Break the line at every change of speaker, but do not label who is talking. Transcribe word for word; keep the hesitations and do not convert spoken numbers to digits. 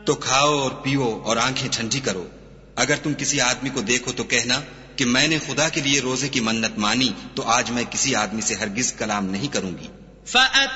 तो खाओ और पियो और आंखें ठंडी करो। अगर तुम किसी आदमी को देखो तो कहना कि मैंने खुदा के लिए रोजे की मन्नत मानी, तो आज मैं किसी आदमी से हरगिज कलाम नहीं करूंगी।